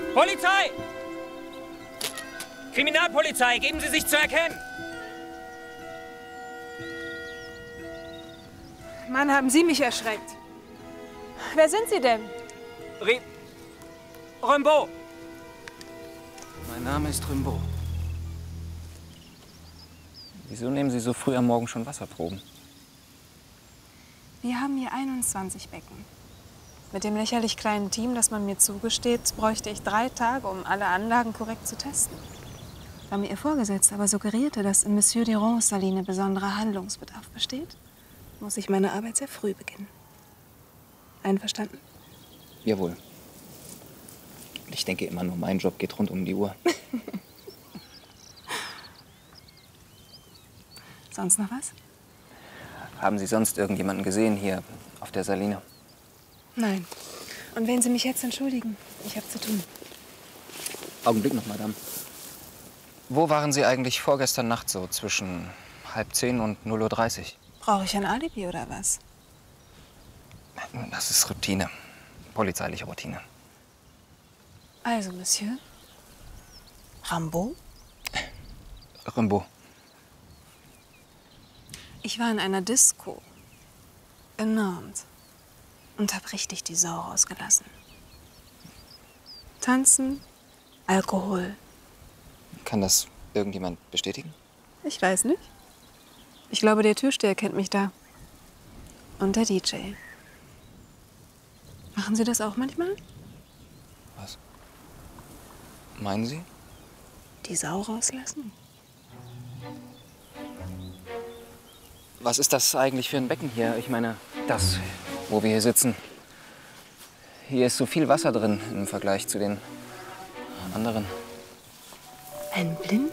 Polizei! Kriminalpolizei, geben Sie sich zu erkennen! Mann, haben Sie mich erschreckt. Wer sind Sie denn? Rimbaud! Mein Name ist Rimbaud. Wieso nehmen Sie so früh am Morgen schon Wasserproben? Wir haben hier 21 Becken. Mit dem lächerlich kleinen Team, das man mir zugesteht, bräuchte ich 3 Tage, um alle Anlagen korrekt zu testen. Da mir Ihr Vorgesetzter aber suggerierte, dass in Monsieur Durand's Saline besonderer Handlungsbedarf besteht, muss ich meine Arbeit sehr früh beginnen. Einverstanden? Jawohl. Ich denke immer nur, mein Job geht rund um die Uhr. Sonst noch was? Haben Sie sonst irgendjemanden gesehen hier auf der Saline? Nein. Und wenn Sie mich jetzt entschuldigen, ich habe zu tun. Augenblick noch, Madame. Wo waren Sie eigentlich vorgestern Nacht so zwischen 9:30 und 0:30 Uhr? Brauche ich ein Alibi oder was? Das ist Routine. Polizeiliche Routine. Also, Monsieur? Rimbaud? Rimbaud. Ich war in einer Disco in Nantes und habe richtig die Sau rausgelassen. Tanzen, Alkohol. Kann das irgendjemand bestätigen? Ich weiß nicht. Ich glaube, der Türsteher kennt mich da. Und der DJ. Machen Sie das auch manchmal? Was? Meinen Sie? Die Sau rauslassen? Was ist das eigentlich für ein Becken hier? Ich meine, das, wo wir hier sitzen. Hier ist so viel Wasser drin im Vergleich zu den anderen. Ein Blindbecken.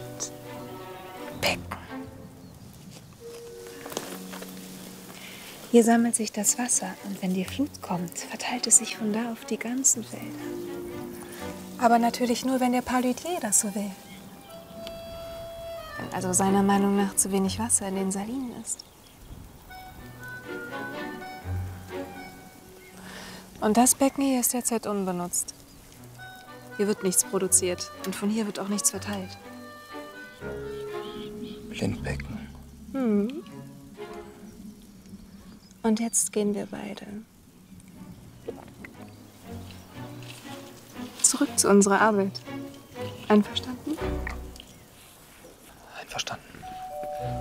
Hier sammelt sich das Wasser und wenn die Flut kommt, verteilt es sich von da auf die ganzen Felder. Aber natürlich nur, wenn der Paludier das so will. Wenn also seiner Meinung nach zu wenig Wasser in den Salinen ist. Und das Becken hier ist derzeit unbenutzt. Hier wird nichts produziert und von hier wird auch nichts verteilt. Blindbecken. Hm. Und jetzt gehen wir beide zurück zu unserer Arbeit. Einverstanden?